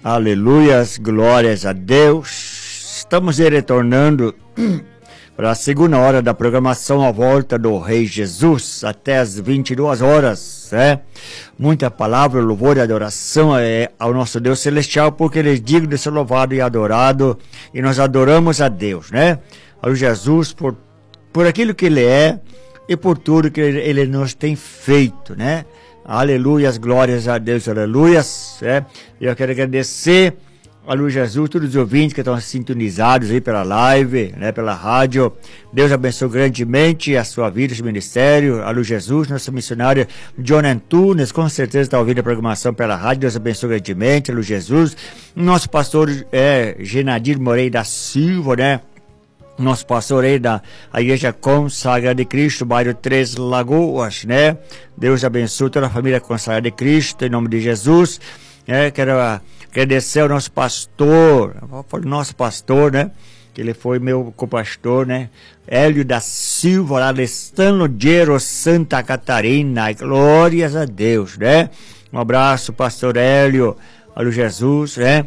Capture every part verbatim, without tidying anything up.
Aleluias, glórias a Deus. Estamos retornando para a segunda hora da programação A Volta do Rei Jesus, até as vinte e duas horas, né? Muita palavra, louvor e adoração é ao nosso Deus Celestial, porque Ele é digno de ser louvado e adorado, e nós adoramos a Deus, né? Ao Jesus por, por aquilo que Ele é e por tudo que Ele, ele nos tem feito, né? Aleluias, glórias a Deus, aleluias, né? Eu quero agradecer a Luz Jesus, todos os ouvintes que estão sintonizados aí pela live, né, pela rádio. Deus abençoe grandemente a sua vida, o seu ministério. A Luz Jesus, nossa missionária John Antunes, com certeza está ouvindo a programação pela rádio. Deus abençoe grandemente a Luz Jesus. Nosso pastor é Genadir Moreira da Silva, né? Nosso pastor aí da a Igreja Consagrada de Cristo, bairro Três Lagoas, né? Deus abençoe toda a família Consagrada de Cristo, em nome de Jesus. É, quero agradecer ao nosso pastor, nosso pastor, né? Que ele foi meu co-pastor, né? Hélio da Silva, lá de Estano Gero, Santa Catarina. Glórias a Deus, né? Um abraço, pastor Hélio, alô Jesus, né?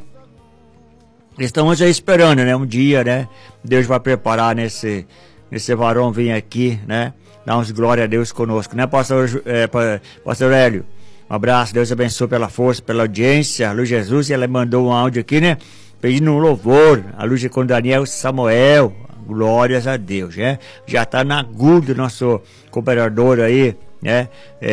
Estamos aí esperando, né? Um dia, né? Deus vai preparar nesse, nesse varão vir aqui, né? Dar uns glória a Deus conosco, né, pastor, é, pastor Hélio? Um abraço, Deus abençoe pela força, pela audiência. A Luz Jesus, ela mandou um áudio aqui, né? Pedindo um louvor. A Luz com Daniel Samuel. Glórias a Deus, né? Já tá na agudo nosso cooperador aí, né?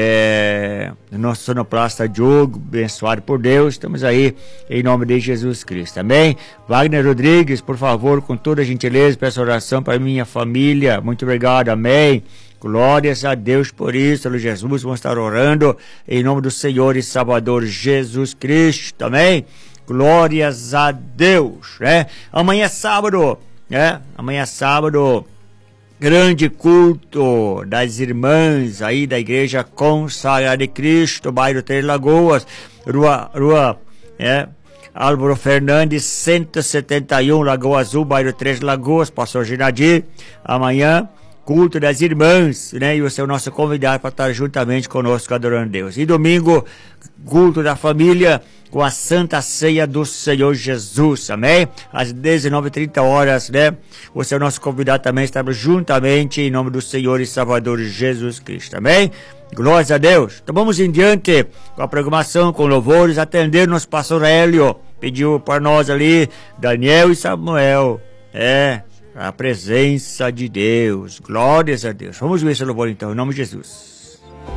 É, nosso sonoplasta Diogo, abençoado por Deus. Estamos aí em nome de Jesus Cristo, amém? Wagner Rodrigues, por favor, com toda a gentileza, peço oração para minha família. Muito obrigado, amém? Glórias a Deus por isso, Lord Jesus. Vamos estar orando em nome do Senhor e Salvador Jesus Cristo, amém? Glórias a Deus, né? Amanhã é sábado, né? Amanhã é sábado, grande culto das irmãs aí da Igreja Consagrada de Cristo, bairro Três Lagoas, rua, rua, é, Álvaro Fernandes, cento e setenta e um, Lagoa Azul, bairro Três Lagoas, pastor Genadir. Amanhã, culto das irmãs, né? E você é o nosso convidado para estar juntamente conosco adorando Deus. E domingo, culto da família com a Santa Ceia do Senhor Jesus, amém? Às dezenove e trinta horas, né? Você é o nosso convidado também, estamos juntamente em nome do Senhor e Salvador Jesus Cristo, amém? Glórias a Deus. Então vamos em diante com a programação, com louvores, atender nosso pastor Hélio, pediu para nós ali, Daniel e Samuel, é... a presença de Deus. Glórias a Deus. Vamos ver esse louvor então, em nome de Jesus.